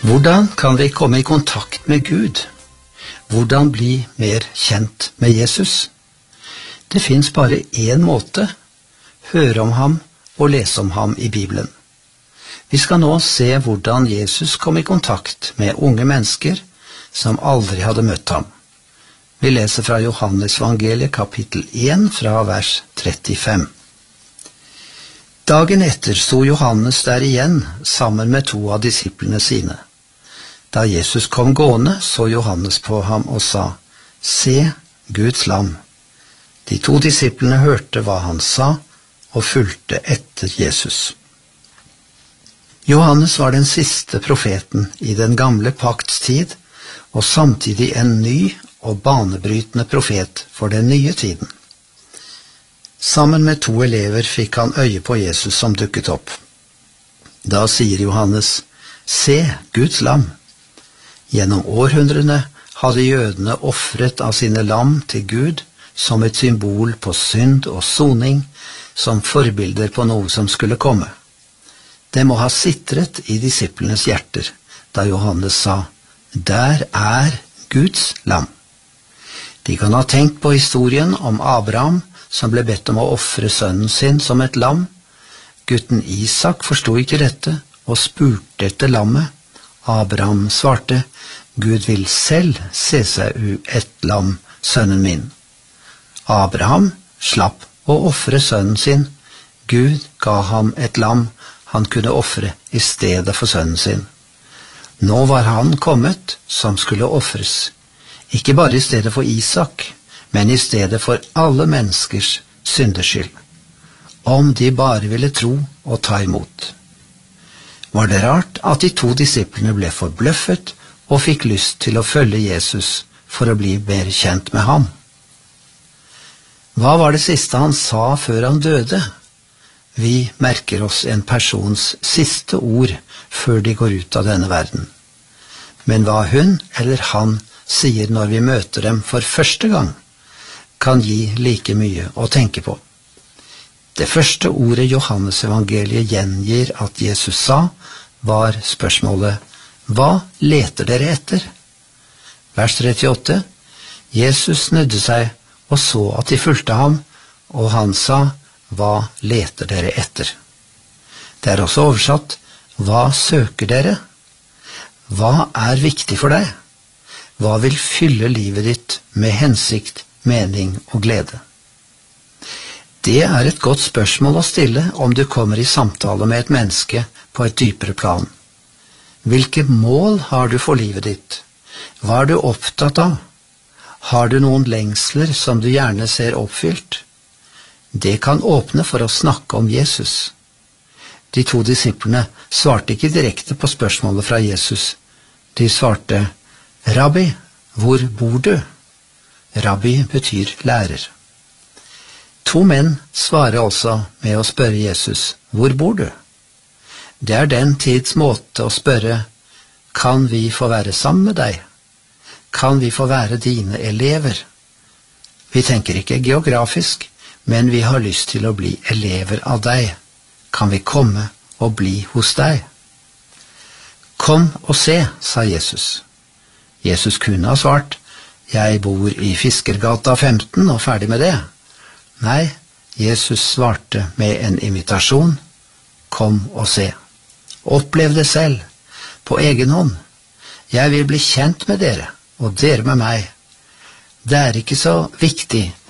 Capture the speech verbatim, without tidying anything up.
Hvordan kan vi komme i kontakt med Gud? Hvordan bli mer kjent med Jesus? Det finnes bare én måte: høre om ham og lese om ham i Bibelen. Vi skal nå se hvordan Jesus kom i kontakt med unge mennesker som aldri hadde møtt ham. Vi leser fra Johannes evangeliet kapittel én fra vers trettifem. Dagen etter sto Johannes der igjen sammen med to av disiplene sine. Da Jesus kom gående, så Johannes på ham og sa: «Se, Guds lam!» De to disiplene hørte hva han sa, og fulgte etter Jesus. Johannes var den siste profeten i den gamle pakts tid, og samtidig en ny og banebrytende profet for den nye tiden. Sammen med to elever fikk han øye på Jesus som dukket opp. Da sier Johannes: «Se, Guds lam!» Gjennom århundrene hadde jødene offret av sine lam til Gud som et symbol på synd og soning, som forbilder på noe som skulle komme. Det må ha sitret i disiplenes hjerter da Johannes sa: «Der er Guds lam!» De kan ha tenkt på historien om Abraham som ble bedt om å offre sønnen sin som et lam. Gutten Isak forstod ikke dette og spurte etter lammet. Abraham svarte: «Gud vil selv se seg ut et lam, sønnen min.» Abraham slapp å offre sønnen sin. Gud ga ham et lam han kunne offre i stedet for sønnen sin. Nå var han kommet som skulle offres, ikke bare i stedet for Isak, men i stedet for alle menneskers syndeskyld, om de bare ville tro og ta imot. Var det rart at de to disiplene ble forbløffet og fikk lyst til å følge Jesus for å bli mer kjent med ham? Hva var det siste han sa før han døde? Vi merker oss en persons siste ord før de går ut av denne verden. Men hva hun eller han sier når vi møter dem for første gang, kan gi like mye å tenke på. Det første ordet Johannes evangeliet gjengir at Jesus sa, var spørsmålet: «Hva leter dere etter?» Vers trettiåtte. Jesus snudde seg og så at de fulgte ham, og han sa: «Hva leter dere etter?» Det er også oversatt: «Hva søker dere?» Hva er viktig for deg? Hva vil fylle livet ditt med hensikt, mening og glede? Det er et godt spørsmål å stille om du kommer i samtale med et menneske på et dypere plan. Hvilke mål har du for livet ditt? Hva er du opptatt av? Har du noen lengsler som du gjerne ser oppfylt? Det kan åpne for å snakke om Jesus. De to disiplene svarte ikke direkte på spørsmålet fra Jesus. De svarte: «Rabbi, hvor bor du?» Rabbi betyr lærer. To menn svarer altså med å spørre Jesus: «Hvor bor du?» Det er den tids måte å spørre: «Kan vi få være sammen med deg? Kan vi få være dine elever?» Vi tenker ikke geografisk, men vi har lyst til å bli elever av deg. Kan vi komme og bli hos deg? «Kom og se», sa Jesus. Jesus kunne ha svart: «Jeg bor i Fiskergata femten og ferdig med det.» Nei, Jesus svarte med en invitasjon: «Kom og se. Opplev det selv, på egen hånd. Jeg vil bli kjent med dere, og dere med meg. Det er ikke så viktig